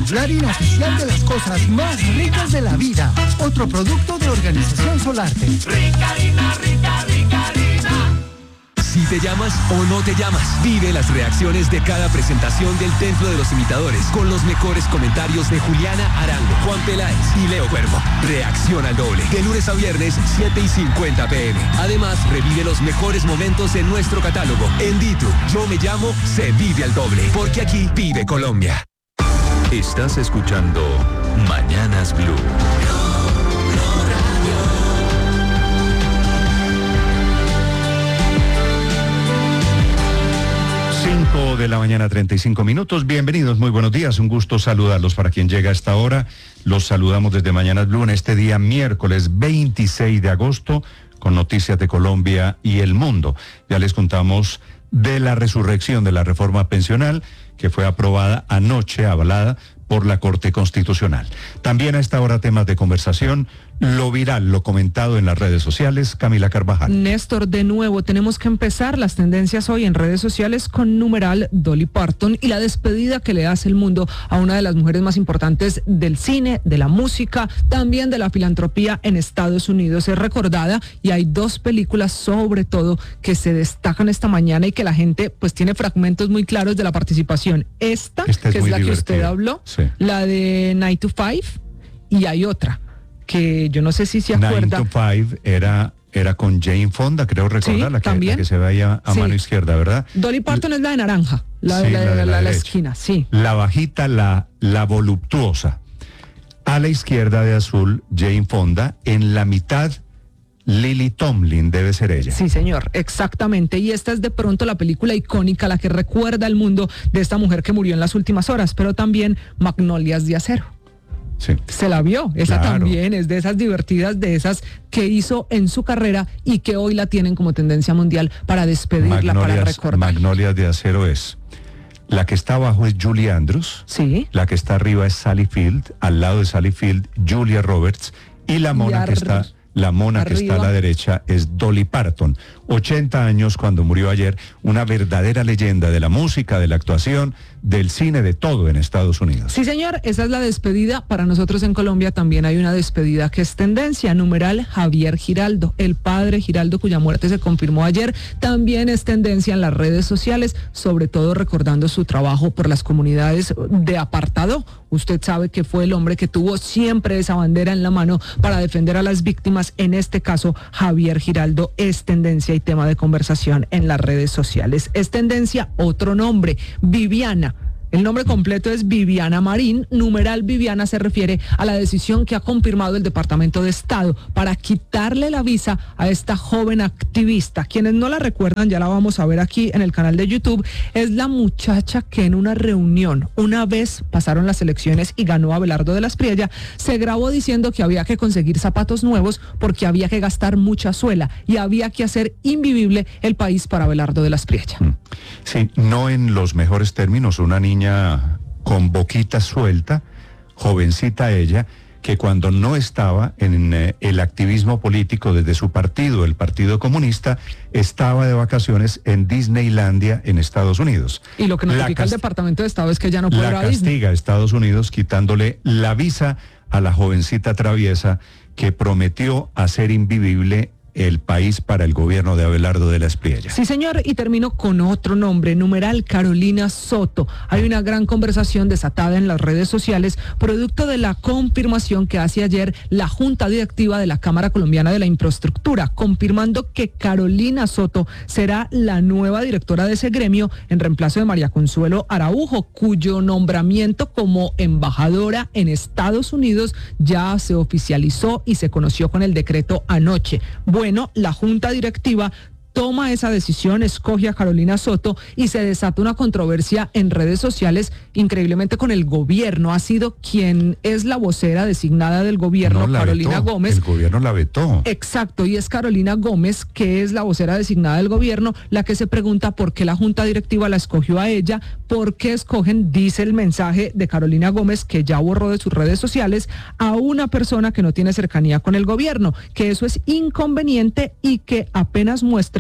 la harina oficial de las cosas más ricas de la vida. Otro producto de Organización Solarte. Rica harina, rica, rica harina. Si te llamas o no te llamas, vive las reacciones de cada presentación del Templo de los Imitadores con los mejores comentarios de Juliana Arango, Juan Peláez y Leo Cuervo. Reacción al doble, de lunes a viernes, 7:50 p.m. Además, revive los mejores momentos en nuestro catálogo. En Ditu, Yo Me Llamo, se vive al doble, porque aquí vive Colombia. Estás escuchando Mañanas Blue. 5 de la mañana, 35 minutos. Bienvenidos, muy buenos días. Un gusto saludarlos. Para quien llega a esta hora, los saludamos desde Mañanas Blue en este día miércoles 26 de agosto con noticias de Colombia y el mundo. Ya les contamos de la resurrección de la reforma pensional que fue aprobada anoche, avalada por la Corte Constitucional. También a esta hora temas de conversación, lo viral, lo comentado en las redes sociales. Camila Carvajal. Néstor, de nuevo tenemos que empezar las tendencias hoy en redes sociales con numeral Dolly Parton y la despedida que le hace el mundo a una de las mujeres más importantes del cine, de la música, también de la filantropía en Estados Unidos. Es recordada y hay dos películas sobre todo que se destacan esta mañana y que la gente pues tiene fragmentos muy claros de la participación. Esta que es la que usted habló, sí. La de 9 to 5 y hay otra que yo no sé si se acuerda. 9 to 5 era con Jane Fonda, creo recordar, sí, la que se veía a mano izquierda, ¿verdad? Dolly Parton es la de naranja, la de la esquina, sí. La bajita, la voluptuosa. A la izquierda de azul, Jane Fonda, en la mitad, Lily Tomlin, debe ser ella. Sí, señor, exactamente. Y esta es de pronto la película icónica, la que recuerda al mundo de esta mujer que murió en las últimas horas, pero también Magnolias de Acero. Sí. Se la vio, esa claro. También es de esas divertidas, de esas que hizo en su carrera y que hoy la tienen como tendencia mundial para despedirla, para recordar. Magnolias de Acero es, la que está abajo es Julie Andrews, sí. La que está arriba es Sally Field, al lado de Sally Field, Julia Roberts, y la mona que está a la derecha es Dolly Parton, 80 años cuando murió ayer, una verdadera leyenda de la música, de la actuación, del cine, de todo en Estados Unidos. Sí, señor, esa es la despedida. Para nosotros en Colombia también hay una despedida que es tendencia, numeral Javier Giraldo, el padre Giraldo cuya muerte se confirmó ayer, también es tendencia en las redes sociales, sobre todo recordando su trabajo por las comunidades de apartado. Usted sabe que fue el hombre que tuvo siempre esa bandera en la mano para defender a las víctimas. En este caso, Javier Giraldo es tendencia y tema de conversación en las redes sociales. Es tendencia otro nombre, Viviana. El nombre completo es Viviana Marín, numeral Viviana se refiere a la decisión que ha confirmado el Departamento de Estado para quitarle la visa a esta joven activista. Quienes no la recuerdan, ya la vamos a ver aquí en el canal de YouTube, es la muchacha que en una reunión, una vez pasaron las elecciones y ganó Abelardo de la Espriella, se grabó diciendo que había que conseguir zapatos nuevos porque había que gastar mucha suela y había que hacer invivible el país para Abelardo de la Espriella. Sí, no en los mejores términos, una niña con boquita suelta, jovencita ella, que cuando no estaba en el activismo político desde su partido, el Partido Comunista, estaba de vacaciones en Disneylandia en Estados Unidos. Y lo que notifica el Departamento de Estado es que ya no podrá ir. La castiga a Estados Unidos quitándole la visa a la jovencita traviesa que prometió hacer invivible el país para el gobierno de Abelardo de la Espriella. Sí, señor, y termino con otro nombre, numeral Carolina Soto. Hay una gran conversación desatada en las redes sociales, producto de la confirmación que hace ayer la Junta Directiva de la Cámara Colombiana de la Infraestructura, confirmando que Carolina Soto será la nueva directora de ese gremio en reemplazo de María Consuelo Araujo, cuyo nombramiento como embajadora en Estados Unidos ya se oficializó y se conoció con el decreto anoche. Bueno, la Junta Directiva toma esa decisión, escoge a Carolina Soto y se desata una controversia en redes sociales, increíblemente con el gobierno. Ha sido quien es la vocera designada del gobierno, Carolina Gómez. El gobierno la vetó. Exacto, y es Carolina Gómez, que es la vocera designada del gobierno, la que se pregunta por qué la Junta Directiva la escogió a ella, por qué escogen, dice el mensaje de Carolina Gómez, que ya borró de sus redes sociales, a una persona que no tiene cercanía con el gobierno, que eso es inconveniente y que apenas muestra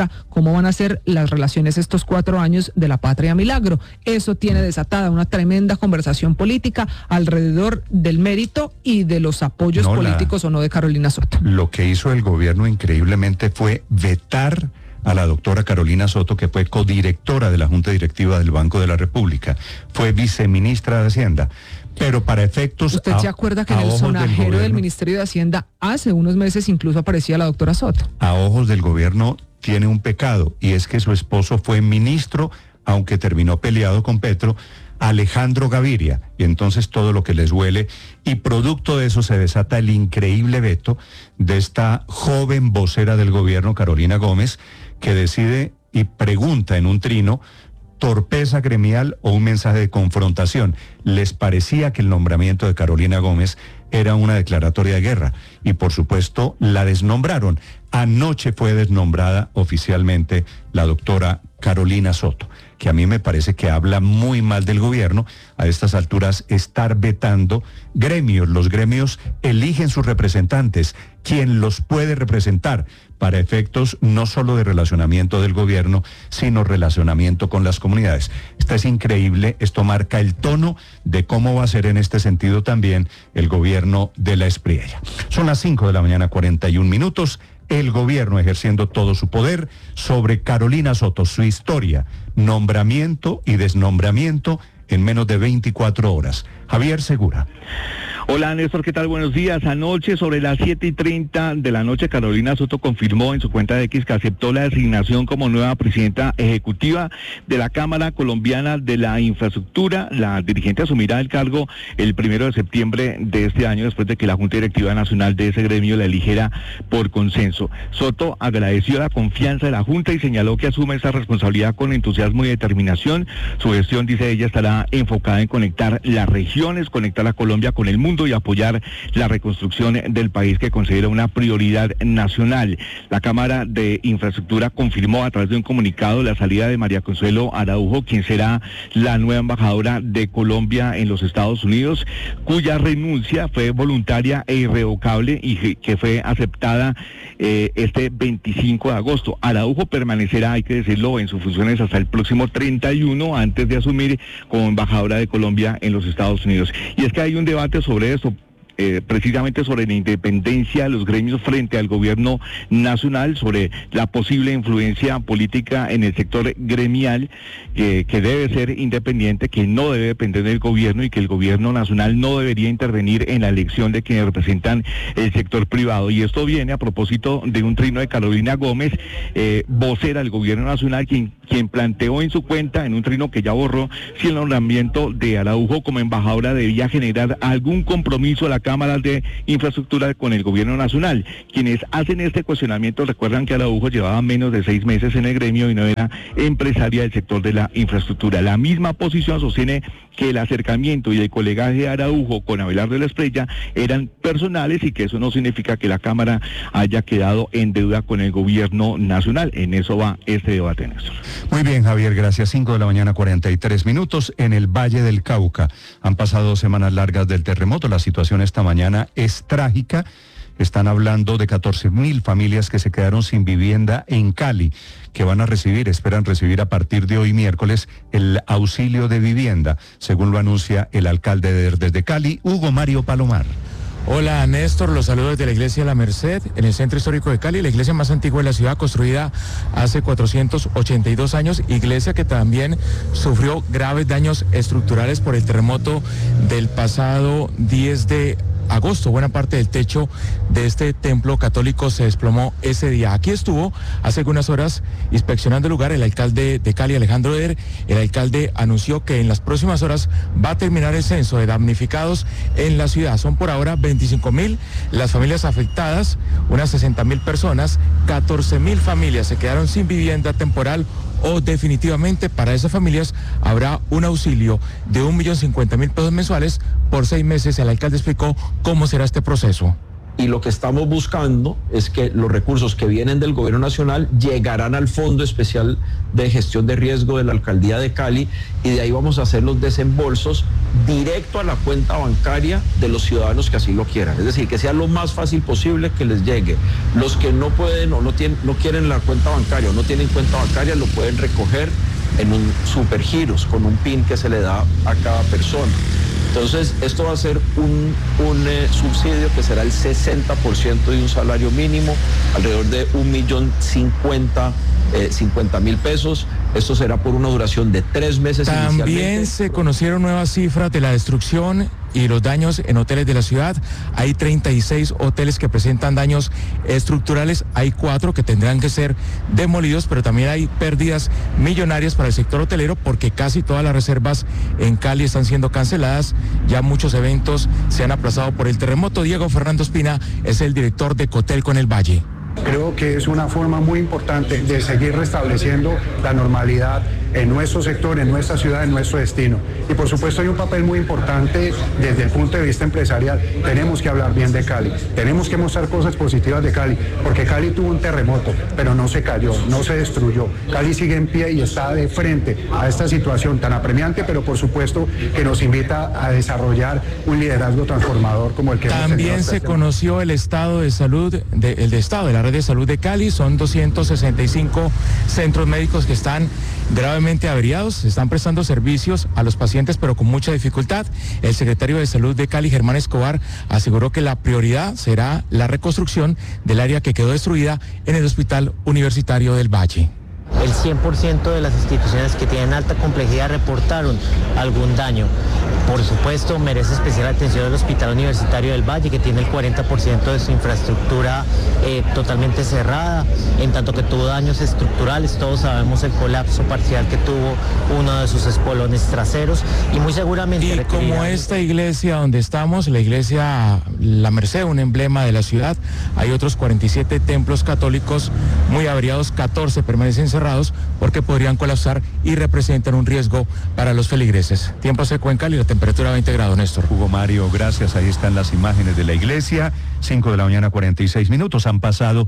otra, cómo van a ser las relaciones estos 4 años de la Patria Milagro. Eso tiene desatada una tremenda conversación política alrededor del mérito y de los apoyos políticos o no de Carolina Soto. Lo que hizo el gobierno increíblemente fue vetar a la doctora Carolina Soto, que fue codirectora de la Junta Directiva del Banco de la República, fue viceministra de Hacienda, pero para efectos... ¿Usted se acuerda que en el sonajero del Ministerio de Hacienda hace unos meses incluso aparecía la doctora Soto? A ojos del gobierno tiene un pecado, y es que su esposo fue ministro, aunque terminó peleado con Petro, Alejandro Gaviria, y entonces todo lo que les huele, y producto de eso se desata el increíble veto de esta joven vocera del gobierno, Carolina Gómez, que decide y pregunta en un trino: ¿torpeza gremial o un mensaje de confrontación? Les parecía que el nombramiento de Carolina Gómez era una declaratoria de guerra, y por supuesto la desnombraron. Anoche fue desnombrada oficialmente la doctora Carolina Soto, que a mí me parece que habla muy mal del gobierno a estas alturas estar vetando gremios. Los gremios eligen sus representantes, quien los puede representar para efectos no solo de relacionamiento del gobierno, sino relacionamiento con las comunidades. Esto es increíble, esto marca el tono de cómo va a ser en este sentido también el gobierno de la Espriella. Son las 5 de la mañana, 41 minutos. El gobierno ejerciendo todo su poder sobre Carolina Soto, su historia, nombramiento y desnombramiento en menos de 24 horas. Javier Segura. Hola Néstor, ¿qué tal? Buenos días. Anoche sobre las 7:30 de la noche, Carolina Soto confirmó en su cuenta de X que aceptó la designación como nueva presidenta ejecutiva de la Cámara Colombiana de la Infraestructura. La dirigente asumirá el cargo el 1 de septiembre de este año, después de que la Junta Directiva Nacional de ese gremio la eligiera por consenso. Soto agradeció la confianza de la Junta y señaló que asume esa responsabilidad con entusiasmo y determinación. Su gestión, dice ella, estará enfocada en conectar las regiones, conectar a Colombia con el mundo y apoyar la reconstrucción del país, que considera una prioridad nacional. La Cámara de Infraestructura confirmó a través de un comunicado la salida de María Consuelo Araujo, quien será la nueva embajadora de Colombia en los Estados Unidos, cuya renuncia fue voluntaria e irrevocable y que fue aceptada este 25 de agosto. Araujo permanecerá, hay que decirlo, en sus funciones hasta el próximo 31, antes de asumir como embajadora de Colombia en los Estados Unidos. Y es que hay un debate sobre esto, precisamente sobre la independencia de los gremios frente al gobierno nacional, sobre la posible influencia política en el sector gremial, que debe ser independiente, que no debe depender del gobierno y que el gobierno nacional no debería intervenir en la elección de quienes representan el sector privado. Y esto viene a propósito de un trino de Carolina Gómez, vocera del gobierno nacional, quien planteó en su cuenta, en un trino que ya borró, si el nombramiento de Araujo como embajadora debía generar algún compromiso a la Cámara de Infraestructura con el gobierno nacional. Quienes hacen este cuestionamiento recuerdan que Araujo llevaba menos de 6 meses en el gremio y no era empresaria del sector de la infraestructura. La misma posición sostiene que el acercamiento y el colegaje de Araujo con Abelardo de la Espriella eran personales y que eso no significa que la Cámara haya quedado en deuda con el gobierno nacional. En eso va este debate, Néstor. Muy bien, Javier, gracias. 5 de la mañana, 43 minutos. En el Valle del Cauca han pasado 2 semanas largas del terremoto. La situación esta mañana es trágica. Están hablando de 14.000 familias que se quedaron sin vivienda en Cali, que esperan recibir a partir de hoy miércoles el auxilio de vivienda, según lo anuncia el alcalde desde Cali, Hugo Mario Palomar. Hola Néstor, los saludos desde la iglesia de La Merced, en el centro histórico de Cali, la iglesia más antigua de la ciudad, construida hace 482 años, iglesia que también sufrió graves daños estructurales por el terremoto del pasado 10 de agosto. Buena parte del techo de este templo católico se desplomó ese día. Aquí estuvo hace algunas horas inspeccionando el lugar el alcalde de Cali, Alejandro Eder. El alcalde anunció que en las próximas horas va a terminar el censo de damnificados en la ciudad. Son por ahora 25.000 las familias afectadas, unas 60.000 personas, 14.000 familias se quedaron sin vivienda temporal o definitivamente. Para esas familias habrá un auxilio de 1.050.000 pesos mensuales por 6 meses. El alcalde explicó cómo será este proceso. y lo que estamos buscando es que los recursos que vienen del gobierno nacional llegarán al Fondo Especial de Gestión de Riesgo de la Alcaldía de Cali, y de ahí vamos a hacer los desembolsos directo a la cuenta bancaria de los ciudadanos que así lo quieran. Es decir, que sea lo más fácil posible que les llegue. Los que no pueden o no quieren la cuenta bancaria o no tienen cuenta bancaria lo pueden recoger en un supergiros con un PIN que se le da a cada persona. Entonces, esto va a ser un subsidio que será el 60% de un salario mínimo, alrededor de 1.050.000 pesos. Esto será por una duración de 3 meses inicialmente. También se conocieron nuevas cifras de la destrucción y los daños en hoteles de la ciudad. Hay 36 hoteles que presentan daños estructurales, hay 4 que tendrán que ser demolidos, pero también hay pérdidas millonarias para el sector hotelero porque casi todas las reservas en Cali están siendo canceladas. Ya muchos eventos se han aplazado por el terremoto. Diego Fernando Espina es el director de Cotelco en el Valle. Creo que es una forma muy importante de seguir restableciendo la normalidad en nuestro sector, en nuestra ciudad, en nuestro destino. Y por supuesto hay un papel muy importante desde el punto de vista empresarial. Tenemos que hablar bien de Cali, tenemos que mostrar cosas positivas de Cali, porque Cali tuvo un terremoto, pero no se cayó, no se destruyó. Cali sigue en pie y está de frente a esta situación tan apremiante, pero por supuesto que nos invita a desarrollar un liderazgo transformador como el que también se conoció el estado de salud, el estado de la red de salud de Cali. Son 265 centros médicos que están gravemente averiados, se están prestando servicios a los pacientes pero con mucha dificultad. El secretario de Salud de Cali, Germán Escobar, aseguró que la prioridad será la reconstrucción del área que quedó destruida en el Hospital Universitario del Valle. El 100% de las instituciones que tienen alta complejidad reportaron algún daño. Por supuesto, merece especial atención el Hospital Universitario del Valle, que tiene el 40% de su infraestructura totalmente cerrada, en tanto que tuvo daños estructurales. Todos sabemos el colapso parcial que tuvo uno de sus espolones traseros y muy seguramente... Y como esta iglesia donde estamos, la iglesia La Merced, un emblema de la ciudad, hay otros 47 templos católicos muy averiados, 14 permanecen cerrados porque podrían colapsar y representan un riesgo para los feligreses. Tiempo seco en Cali, la temperatura 20 grados, Néstor. Hugo Mario, gracias. Ahí están las imágenes de la iglesia. 5 de la mañana, 46 minutos. Han pasado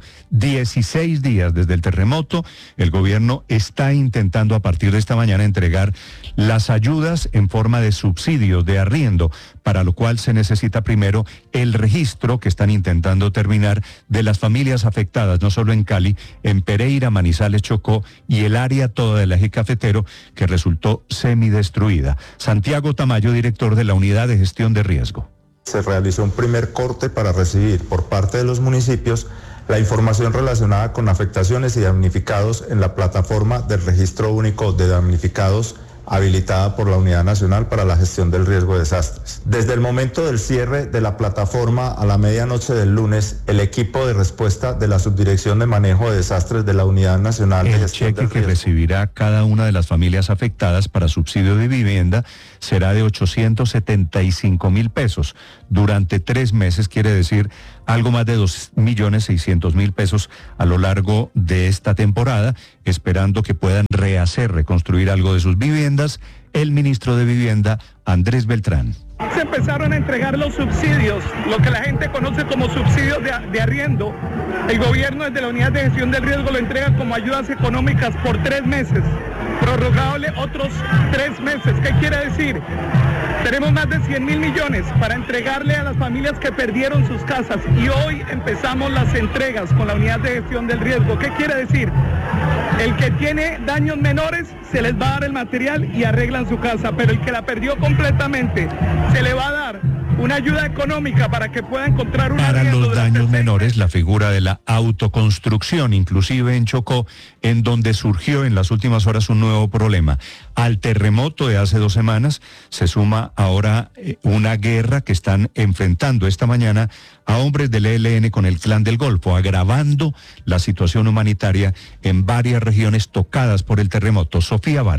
16 días desde el terremoto. El gobierno está intentando a partir de esta mañana entregar las ayudas en forma de subsidios de arriendo, para lo cual se necesita primero el registro que están intentando terminar de las familias afectadas, no solo en Cali, en Pereira, Manizales, Chocó y el área toda del eje cafetero que resultó semidestruida. Santiago Tamayo, director de la Unidad de Gestión de Riesgo. Se realizó un primer corte para recibir por parte de los municipios la información relacionada con afectaciones y damnificados en la plataforma del Registro Único de Damnificados habilitada por la Unidad Nacional para la Gestión del Riesgo de Desastres. Desde el momento del cierre de la plataforma a la medianoche del lunes, el equipo de respuesta de la Subdirección de Manejo de Desastres de la Unidad Nacional de Gestión del Riesgo. El cheque que recibirá cada una de las familias afectadas para subsidio de vivienda será de 875.000 pesos. Durante 3 meses, quiere decir algo más de 2.600.000 pesos a lo largo de esta temporada, esperando que puedan reconstruir algo de sus viviendas. El ministro de Vivienda, Andrés Beltrán. Se empezaron a entregar los subsidios, lo que la gente conoce como subsidios de arriendo. El gobierno desde la Unidad de Gestión del Riesgo lo entrega como ayudas económicas por 3 meses, prorrogable otros 3 meses. ¿Qué quiere decir? Tenemos más de 100.000 millones para entregarle a las familias que perdieron sus casas y hoy empezamos las entregas con la Unidad de Gestión del Riesgo. ¿Qué quiere decir? El que tiene daños menores se les va a dar el material y arreglan su casa, pero el que la perdió completamente se le va a dar una ayuda económica para que pueda encontrar un para arriendo. Los daños menores, la figura de la autoconstrucción, inclusive en Chocó, en donde surgió en las últimas horas un nuevo problema. Al terremoto de hace 2 semanas se suma ahora una guerra que están enfrentando esta mañana a hombres del ELN con el Clan del Golfo, agravando la situación humanitaria en varias regiones tocadas por el terremoto. Sofía Vargas.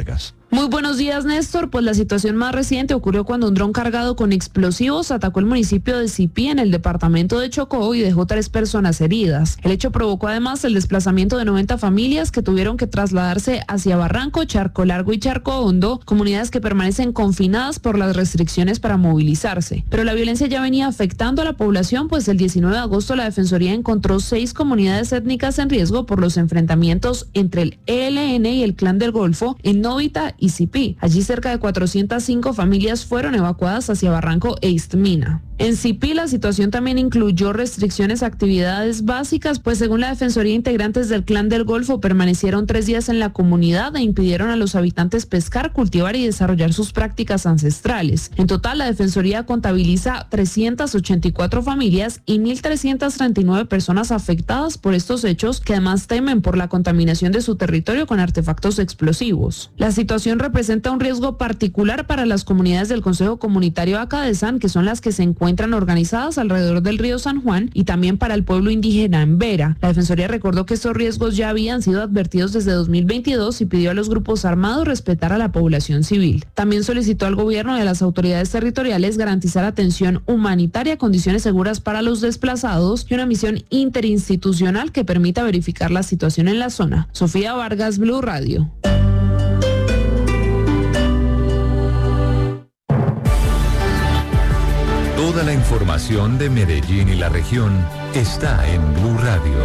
Muy buenos días, Néstor. Pues la situación más reciente ocurrió cuando un dron cargado con explosivos atacó el municipio de Sipí en el departamento de Chocó y dejó 3 personas heridas. El hecho provocó además el desplazamiento de 90 familias que tuvieron que trasladarse hacia Barranco, Charco Largo y Charco Hondo, comunidades que permanecen confinadas por las restricciones para movilizarse. Pero la violencia ya venía afectando a la población, pues el 19 de agosto la Defensoría encontró 6 comunidades étnicas en riesgo por los enfrentamientos entre el ELN y el Clan del Golfo en Novita y Sipí. Allí cerca de 405 familias fueron evacuadas hacia Barranco e Istmina. En Sipí la situación también incluyó restricciones a actividades básicas, pues según la Defensoría, integrantes del Clan del Golfo permanecieron 3 días en la comunidad e impidieron a los habitantes pescar, cultivar y desarrollar sus prácticas ancestrales. En total, la Defensoría contabiliza 384 familias y 1.339 personas afectadas por estos hechos, que además temen por la contaminación de su territorio con artefactos explosivos. La situación representa un riesgo particular para las comunidades del Consejo Comunitario Acadesán, que son las que se encuentran organizadas alrededor del río San Juan, y también para el pueblo indígena en Vera. La Defensoría recordó que estos riesgos ya habían sido advertidos desde 2022 y pidió a los grupos armados respetar a la población civil. También solicitó al gobierno y a las autoridades territoriales garantizar atención humanitaria, condiciones seguras para los desplazados y una misión interinstitucional que permita verificar la situación en la zona. Sofía Vargas, Blue Radio. Toda la información de Medellín y la región está en Blue Radio.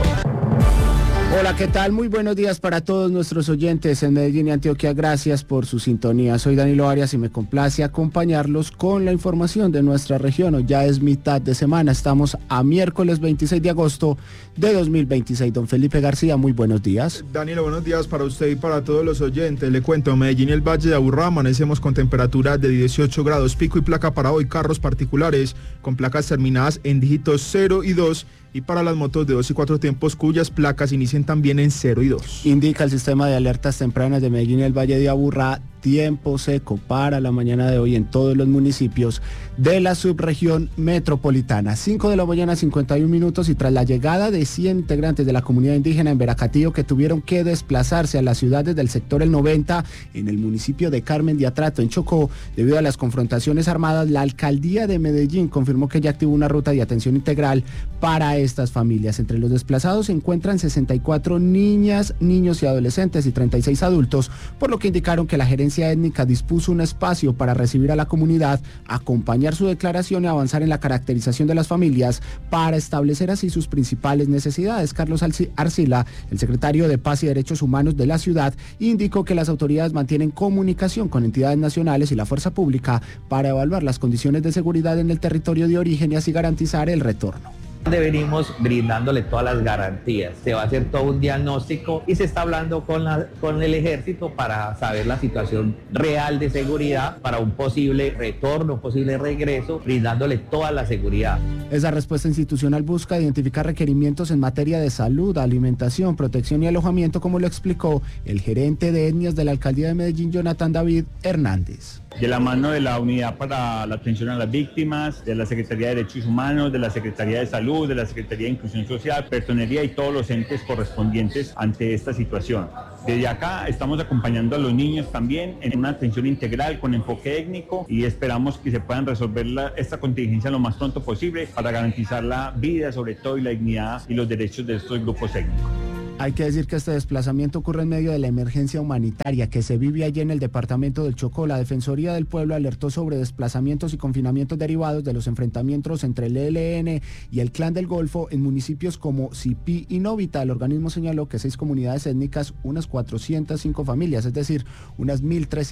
Hola, ¿qué tal? Muy buenos días para todos nuestros oyentes en Medellín y Antioquia. Gracias por su sintonía. Soy Danilo Arias y me complace acompañarlos con la información de nuestra región. Hoy ya es mitad de semana. Estamos a miércoles 26 de agosto de 2026. Don Felipe García, muy buenos días. Danilo, buenos días para usted y para todos los oyentes. Le cuento, Medellín y el Valle de Aburrá amanecemos con temperaturas de 18 grados. Pico y placa para hoy, carros particulares con placas terminadas en dígitos 0 y 2. Y para las motos de 2 y 4 tiempos cuyas placas inician también en 0 y 2. Indica el sistema de alertas tempranas de Medellín y el Valle de Aburrá, tiempo seco para la mañana de hoy en todos los municipios de la subregión metropolitana. 5 de la mañana, 51 minutos, y tras la llegada de 100 integrantes de la comunidad indígena en Veracatío que tuvieron que desplazarse a las ciudades del sector El 90 en el municipio de Carmen de Atrato, en Chocó, debido a las confrontaciones armadas, la alcaldía de Medellín confirmó que ya activó una ruta de atención integral para estas familias. Entre los desplazados se encuentran 64 niñas, niños y adolescentes y 36 adultos, por lo que indicaron que la gerencia étnica dispuso un espacio para recibir a la comunidad, acompañar su declaración y avanzar en la caracterización de las familias para establecer así sus principales necesidades. Carlos Arcila, el secretario de Paz y Derechos Humanos de la ciudad, indicó que las autoridades mantienen comunicación con entidades nacionales y la fuerza pública para evaluar las condiciones de seguridad en el territorio de origen y así garantizar el retorno. Venimos brindándole todas las garantías. Se va a hacer todo un diagnóstico y se está hablando con el ejército para saber la situación real de seguridad para un posible retorno, un posible regreso, brindándole toda la seguridad. Esa respuesta institucional busca identificar requerimientos en materia de salud, alimentación, protección y alojamiento, como lo explicó el gerente de etnias de la alcaldía de Medellín, Jonathan David Hernández. De la mano de la Unidad para la Atención a las Víctimas, de la Secretaría de Derechos Humanos, de la Secretaría de Salud, de la Secretaría de Inclusión Social, Personería y todos los entes correspondientes ante esta situación. Desde acá estamos acompañando a los niños también en una atención integral con enfoque étnico y esperamos que se puedan resolver esta contingencia lo más pronto posible para garantizar la vida, sobre todo, y la dignidad y los derechos de estos grupos étnicos. Hay que decir que este desplazamiento ocurre en medio de la emergencia humanitaria que se vive allí en el departamento del Chocó. La Defensoría del Pueblo alertó sobre desplazamientos y confinamientos derivados de los enfrentamientos entre el ELN y el Clan del Golfo en municipios como Sipí y Novita. El organismo señaló que 6 comunidades étnicas, unas 405 familias, es decir, unas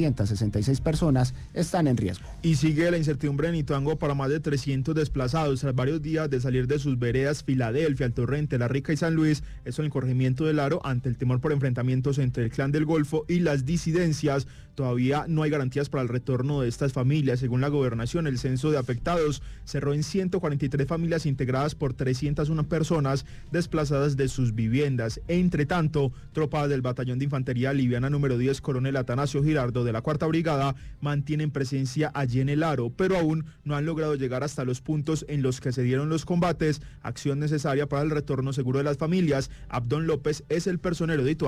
1.366 personas, están en riesgo. Y sigue la incertidumbre en Ituango para más de 300 desplazados tras varios días de salir de sus veredas Filadelfia, El Torrente, La Rica y San Luis. Eso en el corregimiento del Aro, ante el temor por enfrentamientos entre el Clan del Golfo y las disidencias. Todavía no hay garantías para el retorno de estas familias. Según la gobernación, el censo de afectados cerró en 143 familias integradas por 301 personas desplazadas de sus viviendas. Entre tanto, tropas del Batallón de Infantería Liviana número 10, Coronel Atanasio Girardo de la 4ª Brigada, mantienen presencia allí en el Aro, pero aún no han logrado llegar hasta los puntos en los que se dieron los combates, acción necesaria para el retorno seguro de las familias. Abdón López es el personero de Ituango.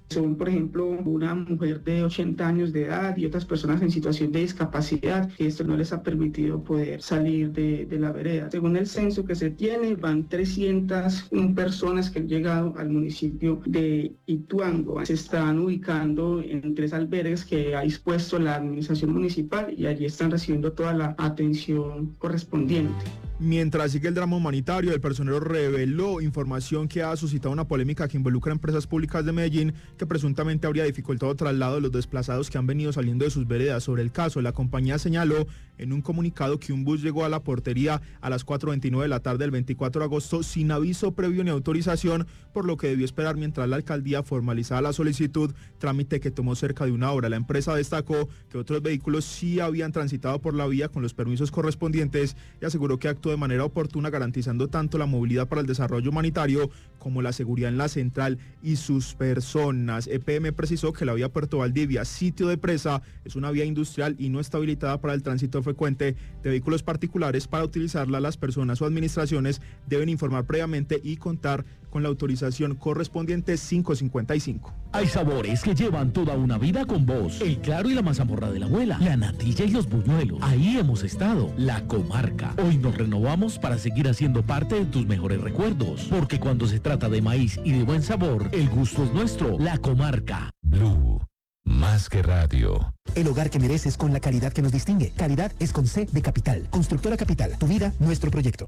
Son, por ejemplo, una mujer de 80 años de edad y otras personas en situación de discapacidad, que esto no les ha permitido poder salir de la vereda. Según el censo que se tiene, van 301 personas que han llegado al municipio de Ituango. Se están ubicando en 3 albergues que ha dispuesto la administración municipal y allí están recibiendo toda la atención correspondiente. Mientras sigue el drama humanitario, el personero reveló información que ha suscitado una polémica que involucra a empresas públicas de Medellín, que presuntamente habría dificultado el traslado de los desplazados que han venido saliendo de sus veredas. Sobre el caso, la compañía señaló en un comunicado que un bus llegó a la portería a las 4:29 de la tarde del 24 de agosto sin aviso previo ni autorización, por lo que debió esperar mientras la alcaldía formalizaba la solicitud, trámite que tomó cerca de 1 hora. La empresa destacó que otros vehículos sí habían transitado por la vía con los permisos correspondientes y aseguró que actuó de manera oportuna, garantizando tanto la movilidad para el desarrollo humanitario como la seguridad en la central y sus personas. EPM precisó que la vía Puerto Valdivia, sitio de presa, es una vía industrial y no está habilitada para el tránsito frecuente de vehículos particulares. Para utilizarla, las personas o administraciones deben informar previamente y contar con la autorización correspondiente 555. Hay sabores que llevan toda una vida con vos. El claro y la mazamorra de la abuela, la natilla y los buñuelos. Ahí hemos estado. La Comarca. Hoy nos renovamos para seguir haciendo parte de tus mejores recuerdos. Porque cuando se trata de maíz y de buen sabor, el gusto es nuestro. La Comarca. Blue, más que radio. El hogar que mereces con la calidad que nos distingue. Calidad es con C de Capital. Constructora Capital. Tu vida, nuestro proyecto.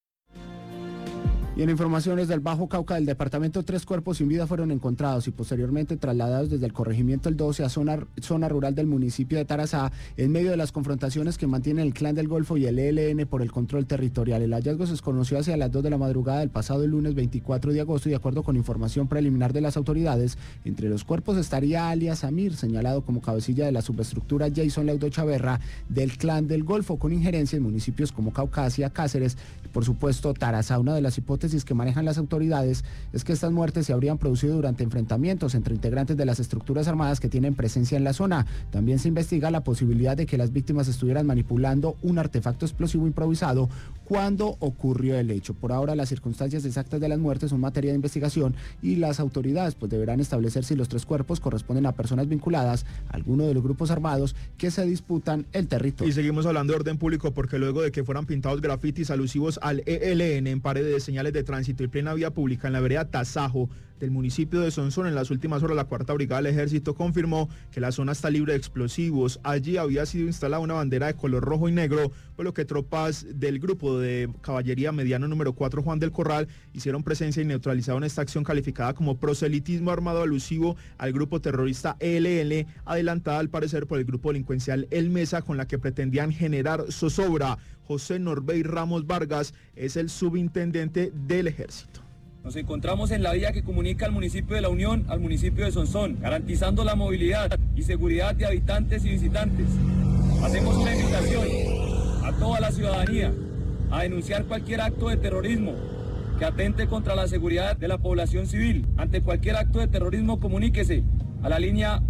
Y en informaciones del Bajo Cauca del departamento, 3 cuerpos sin vida fueron encontrados y posteriormente trasladados desde el corregimiento El 12 a zona rural del municipio de Tarazá, en medio de las confrontaciones que mantienen el Clan del Golfo y el ELN por el control territorial. El hallazgo se conoció hacia las 2 de la madrugada del pasado lunes 24 de agosto y de acuerdo con información preliminar de las autoridades, entre los cuerpos estaría alias Amir, señalado como cabecilla de la subestructura Jason Leudo Chaverra del Clan del Golfo, con injerencia en municipios como Caucasia, Cáceres y por supuesto Tarazá. Una de las hipótesis que manejan las autoridades es que estas muertes se habrían producido durante enfrentamientos entre integrantes de las estructuras armadas que tienen presencia en la zona. También se investiga la posibilidad de que las víctimas estuvieran manipulando un artefacto explosivo improvisado cuando ocurrió el hecho. Por ahora, las circunstancias exactas de las muertes son materia de investigación y las autoridades pues deberán establecer si los 3 cuerpos corresponden a personas vinculadas a alguno de los grupos armados que se disputan el territorio. Y seguimos hablando de orden público porque luego de que fueran pintados grafitis alusivos al ELN en paredes de señales de tránsito y plena vía pública en la vereda Tasajo del municipio de Sonsón, en las últimas horas la 4ª Brigada del Ejército confirmó que la zona está libre de explosivos. Allí había sido instalada una bandera de color rojo y negro, por lo que tropas del grupo de caballería mediano número 4 Juan del Corral hicieron presencia y neutralizaron esta acción calificada como proselitismo armado alusivo al grupo terrorista ELN, adelantada al parecer por el grupo delincuencial El Mesa, con la que pretendían generar zozobra. José Norbey Ramos Vargas es el subintendente del Ejército. Nos encontramos en la vía que comunica al municipio de La Unión al municipio de Sonsón, garantizando la movilidad y seguridad de habitantes y visitantes. Hacemos una invitación a toda la ciudadanía a denunciar cualquier acto de terrorismo que atente contra la seguridad de la población civil. Ante cualquier acto de terrorismo, comuníquese a la línea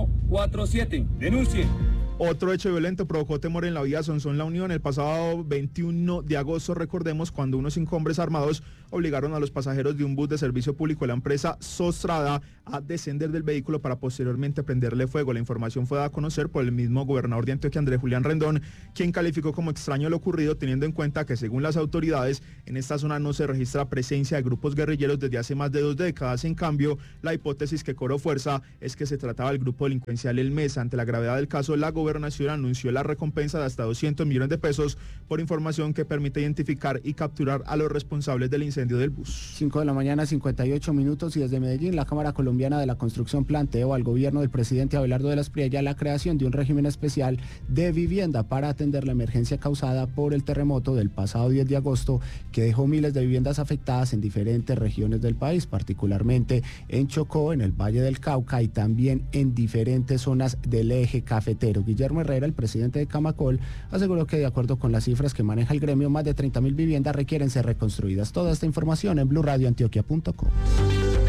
147. Denuncie. Otro hecho violento provocó temor en la vía Sonsón-La Unión el pasado 21 de agosto, recordemos, cuando unos 5 hombres armados obligaron a los pasajeros de un bus de servicio público de la empresa Sostrada a descender del vehículo para posteriormente prenderle fuego. La información fue dada a conocer por el mismo gobernador de Antioquia, Andrés Julián Rendón, quien calificó como extraño lo ocurrido, teniendo en cuenta que según las autoridades en esta zona no se registra presencia de grupos guerrilleros desde hace más de 2 décadas. En cambio, la hipótesis que cobró fuerza es que se trataba del grupo delincuencial El Mesa. Ante la gravedad del caso, la Gobernación anunció la recompensa de hasta 200 millones de pesos por información que permite identificar y capturar a los responsables del incendio del bus. 5 de la mañana, 58 minutos, y desde Medellín, la Cámara Colombiana de la Construcción planteó al gobierno del presidente Abelardo de la Espriella la creación de un régimen especial de vivienda para atender la emergencia causada por el terremoto del pasado 10 de agosto, que dejó miles de viviendas afectadas en diferentes regiones del país, particularmente en Chocó, en el Valle del Cauca y también en diferentes zonas del eje cafetero. Guillermo Herrera, el presidente de Camacol, aseguró que de acuerdo con las cifras que maneja el gremio, más de 30.000 viviendas requieren ser reconstruidas. Toda esta información en BluRadioAntioquia.com.